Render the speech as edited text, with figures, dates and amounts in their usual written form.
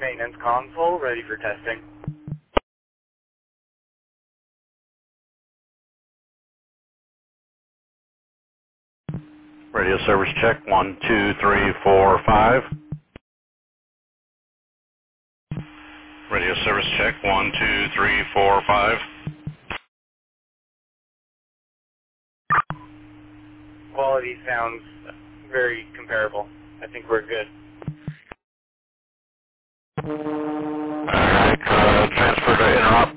Maintenance console, ready for testing. Radio service check, 1, 2, 3, 4, 5. Radio service check, 1, 2, 3, 4, 5. Quality sounds very comparable. I think we're good. Alright, transfer to interop.